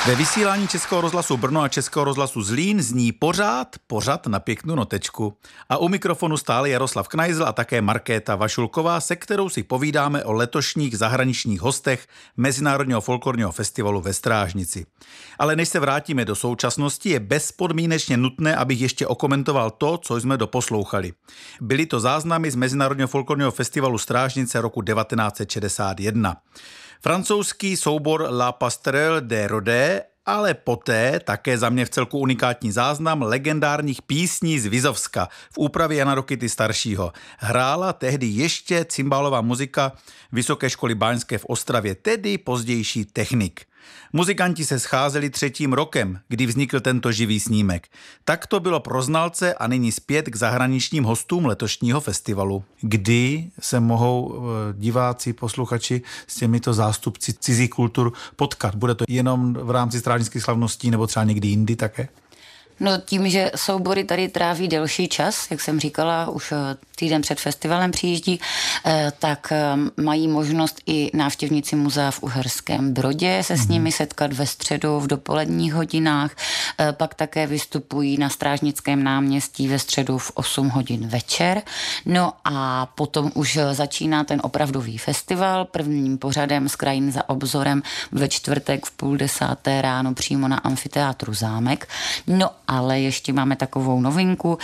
Ve vysílání Českého rozhlasu Brno a Českého rozhlasu Zlín zní pořad na pěknou notečku. A u mikrofonu stále Jaroslav Knajzl a také Markéta Vašulková, se kterou si povídáme o letošních zahraničních hostech Mezinárodního folklorního festivalu ve Strážnici. Ale než se vrátíme do současnosti, je bezpodmínečně nutné, abych ještě okomentoval to, co jsme doposlouchali. Byly to záznamy z Mezinárodního folklorního festivalu Strážnice roku 1961. Francouzský soubor La Pastorelle de Rodé, ale poté také za mě v celku unikátní záznam legendárních písní z Vizovska v úpravě Jana Rokity staršího. Hrála tehdy ještě cymbálová muzika Vysoké školy báňské v Ostravě, tedy pozdější Technik. Muzikanti se scházeli 3. rokem, kdy vznikl tento živý snímek. Tak to bylo pro znalce a nyní zpět k zahraničním hostům letošního festivalu. Kdy se mohou diváci, posluchači s těmito zástupci cizích kultur potkat? Bude to jenom v rámci strážnických slavností nebo třeba někdy jindy také? No tím, že soubory tady tráví delší čas, jak jsem říkala, už týden před festivalem přijíždí, tak mají možnost i návštěvníci muzea v Uherském Brodě se s nimi setkat ve středu v dopoledních hodinách, pak také vystupují na Strážnickém náměstí ve středu v 8 hodin večer. No a potom už začíná ten opravdový festival, prvním pořadem z Krajin za obzorem ve čtvrtek v 9:30 ráno přímo na amfiteátru Zámek. No ale ještě máme takovou novinku,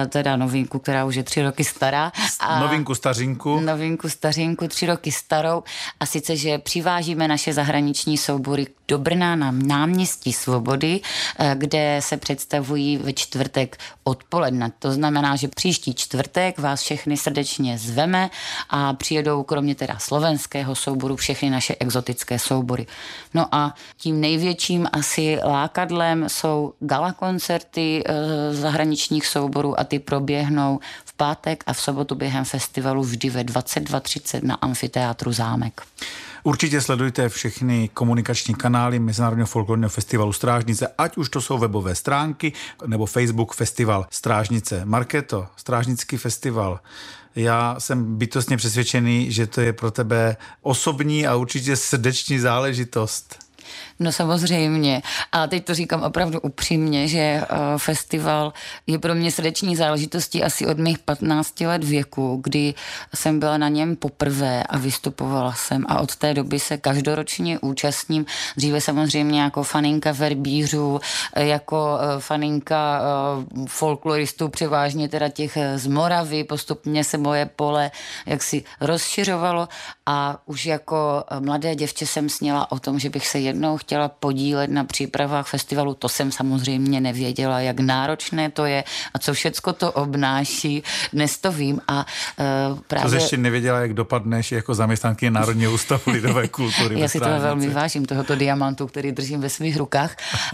která už je 3 roky stará. Novinku stařinku, 3 roky starou. A sice, že přivážíme naše zahraniční soubory do Brna na náměstí Svobody, kde se představují ve čtvrtek odpoledne. To znamená, že příští čtvrtek vás všechny srdečně zveme a přijedou kromě teda slovenského souboru všechny naše exotické soubory. No a tím největším asi lákadlem jsou gala koncerty zahraničních souborů a ty proběhnou v pátek a v sobotu během festivalu vždy ve 22:30 na amfiteátru Zámek. Určitě sledujte všechny komunikační kanály Mezinárodního folklorního festivalu Strážnice, ať už to jsou webové stránky nebo Facebook Festival Strážnice. Markéto, Strážnický festival. Já jsem bytostně přesvědčený, že to je pro tebe osobní a určitě srdeční záležitost. No samozřejmě. A teď to říkám opravdu upřímně, že festival je pro mě srdeční záležitostí asi od mých 15 let věku, kdy jsem byla na něm poprvé a vystupovala jsem a od té doby se každoročně účastním. Dříve samozřejmě jako faninka verbířů, jako faninka folkloristů, převážně teda těch z Moravy. Postupně se moje pole jaksi rozšiřovalo a už jako mladé děvče jsem sněla o tom, že bych se jednou chtěla podílet na přípravách festivalu. To jsem samozřejmě nevěděla, jak náročné to je a co všecko to obnáší. Dnes to vím a právě... To jsi ještě nevěděla, jak dopadneš jako zaměstnankyně Národního ústavu lidové kultury. Já si toho velmi vážím, tohoto diamantu, který držím ve svých rukách.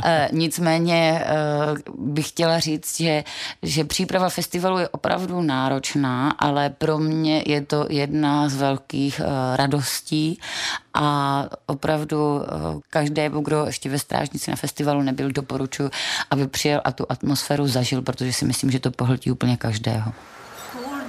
Nicméně bych chtěla říct, že příprava festivalu je opravdu náročná, ale pro mě je to jedna z velkých radostí a opravdu každému, kdo ještě ve Strážnici na festivalu nebyl, doporučuji, aby přijel a tu atmosféru zažil, protože si myslím, že to pohltí úplně každého.